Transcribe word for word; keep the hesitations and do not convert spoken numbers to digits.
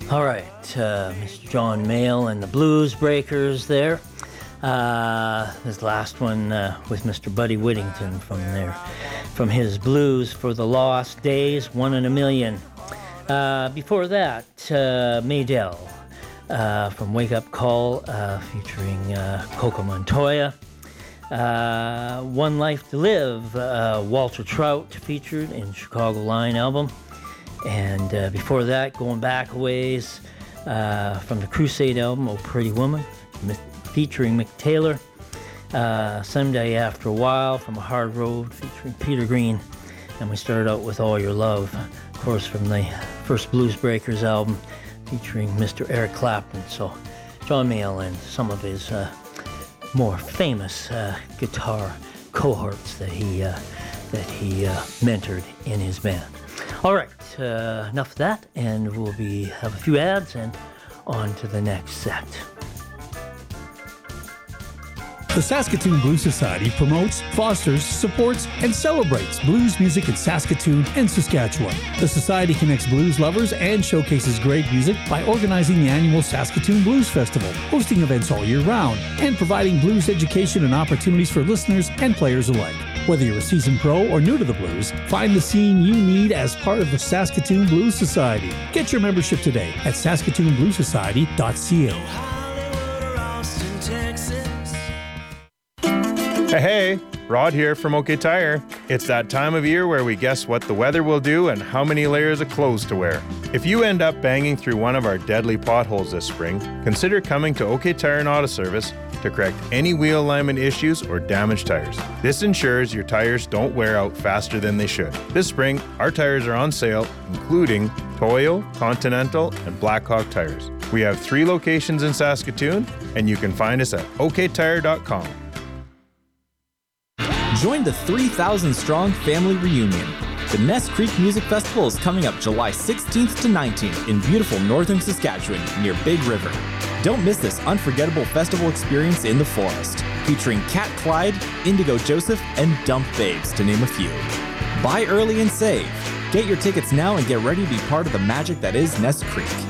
All right, uh, Mister John Mayall and the Blues Breakers there. Uh, this last one uh, with Mister Buddy Whittington from there, from his Blues for the Lost Days, One in a Million. Uh, before that, uh, Maydell uh, from Wake Up Call, uh, featuring uh, Coco Montoya. Uh, One Life to Live, uh, Walter Trout featured in Chicago Line album. And uh, before that, going back a ways, uh, from the Crusade album, Oh Pretty Woman, featuring Mick Taylor. Uh, Someday After a While from A Hard Road, featuring Peter Green. And we started out with All Your Love, of course, from the first Blues Breakers album, featuring Mister Eric Clapton. So John Mayall and some of his uh, more famous uh, guitar cohorts that he uh, that he uh, mentored in his band. All right, uh, enough of that, and we'll be have a few ads and on to the next set. The Saskatoon Blues Society promotes, fosters, supports, and celebrates blues music in Saskatoon and Saskatchewan. The Society connects blues lovers and showcases great music by organizing the annual Saskatoon Blues Festival, hosting events all year round, and providing blues education and opportunities for listeners and players alike. Whether you're a seasoned pro or new to the blues, find the scene you need as part of the Saskatoon Blues Society. Get your membership today at saskatoon blues society dot c a. Hey, hey, Rod here from OK Tire. It's that time of year where we guess what the weather will do and how many layers of clothes to wear. If you end up banging through one of our deadly potholes this spring, consider coming to OK Tire and Auto Service to correct any wheel alignment issues or damaged tires. This ensures your tires don't wear out faster than they should. This spring, our tires are on sale, including Toyo, Continental, and Blackhawk tires. We have three locations in Saskatoon, and you can find us at o k tire dot com. Join the three thousand strong family reunion. The Ness Creek Music Festival is coming up July sixteenth to nineteenth in beautiful northern Saskatchewan near Big River. Don't miss this unforgettable festival experience in the forest, featuring Cat Clyde, Indigo Joseph, and Dump Babes, to name a few. Buy early and save. Get your tickets now and get ready to be part of the magic that is Ness Creek.